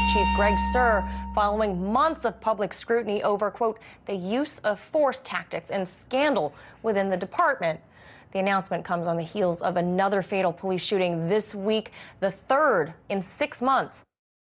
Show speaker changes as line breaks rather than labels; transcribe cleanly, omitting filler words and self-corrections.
Chief Greg Suhr following months of public scrutiny over, quote, the use of force tactics and scandal within the department. The announcement comes on the heels of another fatal police shooting this week, the third in 6 months.